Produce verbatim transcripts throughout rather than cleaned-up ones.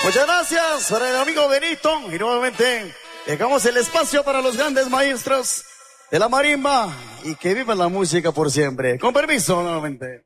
Muchas gracias para el amigo Benito. Y nuevamente dejamos el espacio para los grandes maestros de la marimba. Y que viva la música por siempre. Con permiso, nuevamente.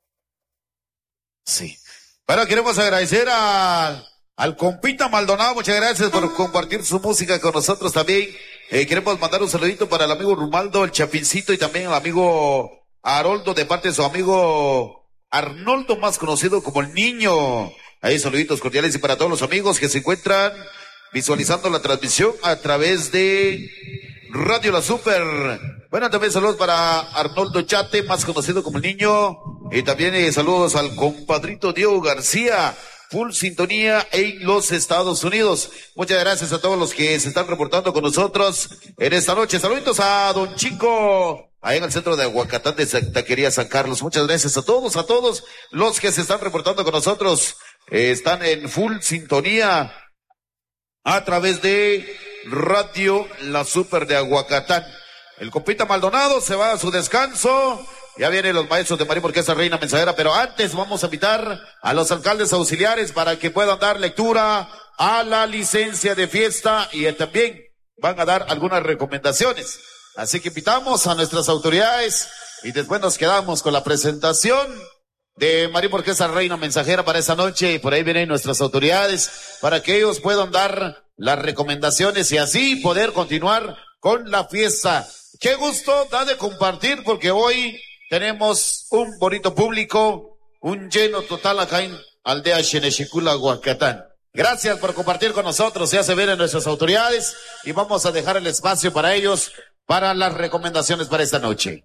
Sí. Bueno, queremos agradecer a, al compita Maldonado. Muchas gracias por compartir su música con nosotros también. Eh, queremos mandar un saludito para el amigo Rumaldo, el Chapincito, y también al amigo Haroldo, de parte de su amigo Arnoldo, más conocido como el Niño. Ahí saluditos cordiales y para todos los amigos que se encuentran visualizando la transmisión a través de Radio La Super. Bueno, también saludos para Arnoldo Chate, más conocido como el Niño. Y también eh, saludos al compadrito Diego García, full sintonía en los Estados Unidos. Muchas gracias a todos los que se están reportando con nosotros en esta noche. Saluditos a Don Chico, ahí en el centro de Aguacatán de Taquería San Carlos. Muchas gracias a todos, a todos los que se están reportando con nosotros. Eh, están en full sintonía a través de Radio La Super de Aguacatán. El compita Maldonado se va a su descanso. Ya vienen los maestros de Marimba Orquesta Reina Mensajera, pero antes vamos a invitar a los alcaldes auxiliares para que puedan dar lectura a la licencia de fiesta y eh, también van a dar algunas recomendaciones. Así que invitamos a nuestras autoridades y después nos quedamos con la presentación de Marimba Orquesta Reina Mensajera para esa noche, y por ahí vienen nuestras autoridades para que ellos puedan dar las recomendaciones y así poder continuar con la fiesta. Qué gusto da de compartir, porque hoy tenemos un bonito público, un lleno total acá en Aldea Xenexicula, Aguacatán. Gracias por compartir con nosotros, ya se ven en nuestras autoridades y vamos a dejar el espacio para ellos para las recomendaciones para esta noche.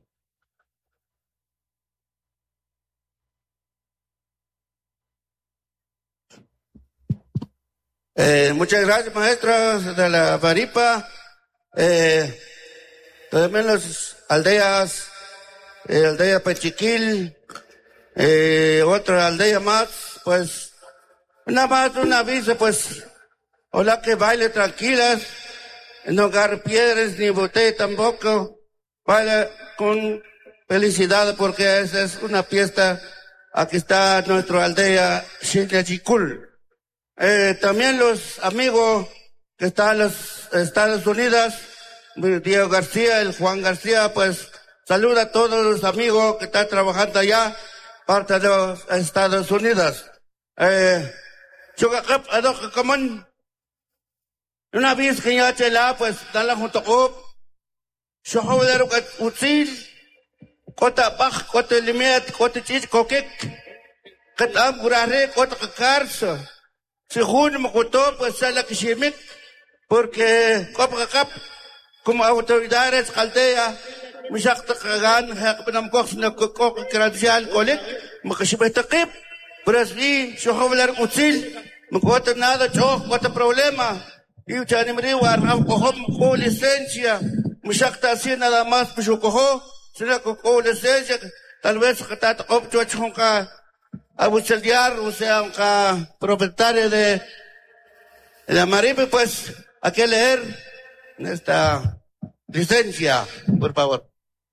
Eh, muchas gracias, maestros de la Maripa. Eh, también las aldeas, eh, aldea Pechiquil, eh, otra aldea más, pues, nada más un aviso, pues, hola que baile tranquilas, no agarre piedras ni botella tampoco, baile con felicidad porque esa es una fiesta. Aquí está nuestra aldea Xenexicul. Eh, también los amigos que están en los Estados Unidos, Diego García, el Juan García, pues saluda a todos los amigos que están trabajando allá, parte de los Estados Unidos. Eh, una vez que ya chela, pues dale junto con Shohover Utzil, Kota Bach, Kota Limet, Kota Chich, Kokek, Katam Gurare, Kota Karso. Según me contó, pues a la que se me, porque como autoridades aldea, me sakta kagan, hakapinam ko na ko kredencial kolek, makasibay takip, pero así, yo hablar util, me cuenta nada, yo cuenta problema, y yo ni me digo, arham kohom ko licencia, me sakta así nada más, pues yo cojo, sino ko licencia, tal vez que está opcho chonka. Auxiliar, o sea, un propietario de la Marimba, pues, hay que leer esta licencia, por favor.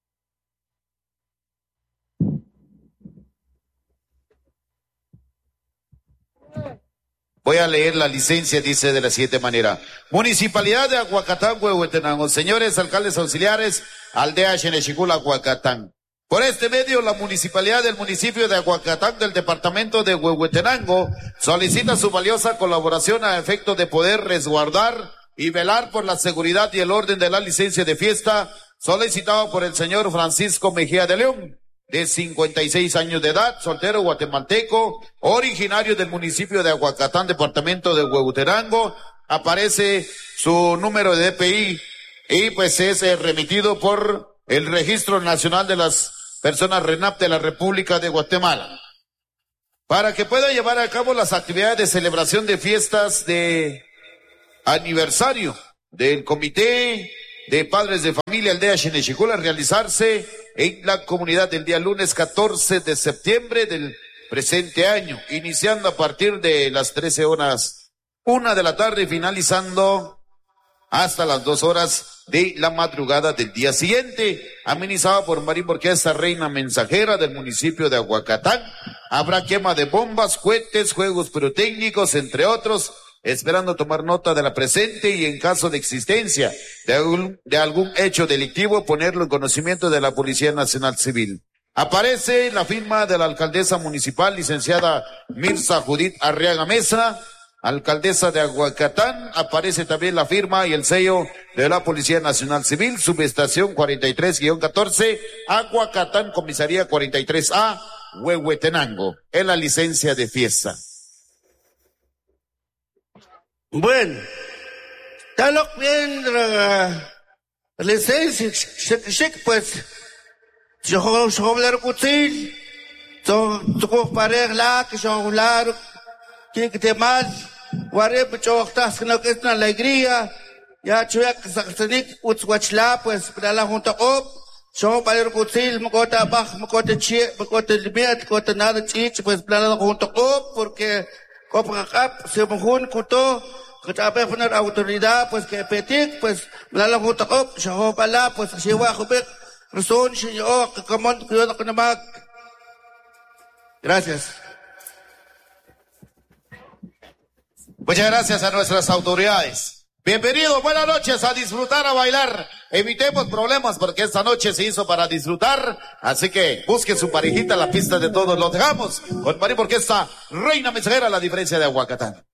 Voy a leer la licencia, dice de la siguiente manera. Municipalidad de Aguacatán, Huehuetenango. Señores alcaldes auxiliares, aldea Xenexicula, Aguacatán. Por este medio, la municipalidad del municipio de Aguacatán del departamento de Huehuetenango solicita su valiosa colaboración a efecto de poder resguardar y velar por la seguridad y el orden de la licencia de fiesta solicitado por el señor Francisco Mejía de León, de cincuenta y seis años de edad, soltero guatemalteco, originario del municipio de Aguacatán, departamento de Huehuetenango. Aparece su número de D P I y pues es eh, remitido por el Registro Nacional de las Personas RENAP de la República de Guatemala, para que pueda llevar a cabo las actividades de celebración de fiestas de aniversario del Comité de Padres de Familia Aldea Xenexicula, realizarse en la comunidad del día lunes catorce de septiembre del presente año, iniciando a partir de las trece horas, una de la tarde y finalizando hasta las dos horas de la madrugada del día siguiente. Amenizado por Marimba Orquesta Reina Mensajera del municipio de Aguacatán. Habrá quema de bombas, cohetes, juegos pirotécnicos, entre otros, esperando tomar nota de la presente y en caso de existencia de algún, de algún hecho delictivo, ponerlo en conocimiento de la Policía Nacional Civil. Aparece la firma de la alcaldesa municipal, licenciada Mirza Judith Arriaga Mesa, alcaldesa de Aguacatán. Aparece también la firma y el sello de la Policía Nacional Civil, subestación cuarenta y tres guión catorce, Aguacatán, comisaría cuarenta y tres A, Huehuetenango, en la licencia de fiesta. Bueno, está lo bien, licencia, pues, yo yo hablar con él, yo yo pareja la que yo hablar, que te mal, guarde yo estás que no que es una alegría, ya yo ya que se nick utswachla, pues para la junta op, yo para con él, me cota baj, me cota chie, me cota limit, cota nada chich, pues para la junta op, porque copa cap se me jun kuto, que ya pe poner autoridad, pues que petik, pues para la junta op, yo para la, pues si va a comer razón, señor, que como cuidado con el. Gracias. Muchas gracias a nuestras autoridades. Bienvenidos, buenas noches, a disfrutar, a bailar. Evitemos problemas porque esta noche se hizo para disfrutar. Así que busquen su parejita en la pista de todos. Los dejamos con Marimba Orquesta Reina Mensajera, la diferencia de Aguacatán.